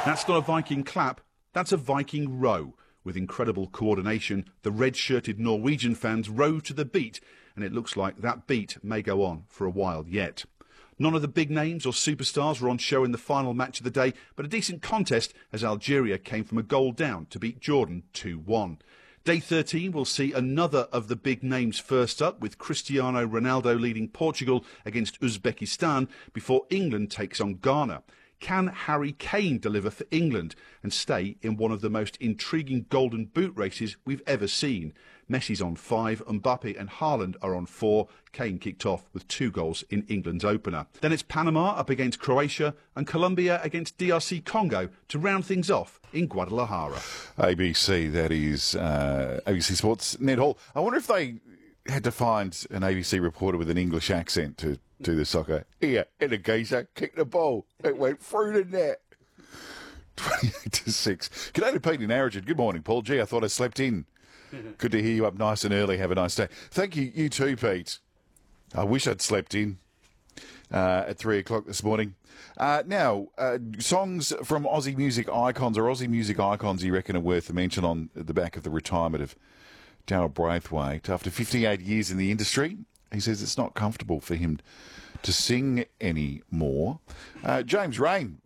That's not a Viking clap, that's a Viking row. With incredible coordination, the red-shirted Norwegian fans row to the beat, and it looks like that beat may go on for a while yet. None of the big names or superstars were on show in the final match of the day, but a decent contest as Algeria came from a goal down to beat Jordan 2-1. Day 13 will see another of the big names first up, with Cristiano Ronaldo leading Portugal against Uzbekistan before England takes on Ghana. Can Harry Kane deliver for England and stay in one of the most intriguing Golden Boot races we've ever seen? Messi's on 5, Mbappe and Haaland are on 4. Kane kicked off with 2 goals in England's opener. Then it's Panama up against Croatia and Colombia against DRC Congo to round things off in Guadalajara. ABC, that is ABC Sports Ned Hall. I wonder if they had to find an ABC reporter with an English accent to do the soccer. Here, in a geezer, kick the ball. It went through the net. 28-6. G'day to Pete in Arrogin. Good morning, Paul. Gee, I thought I slept in. Good to hear you up nice and early. Have a nice day. Thank you. You too, Pete. I wish I'd slept in at 3 o'clock this morning. Now, songs from Aussie music icons, or Aussie music icons you reckon are worth a mention on the back of the retirement of Daryl Braithwaite. After 58 years in the industry, he says it's not comfortable for him to sing anymore. James Rain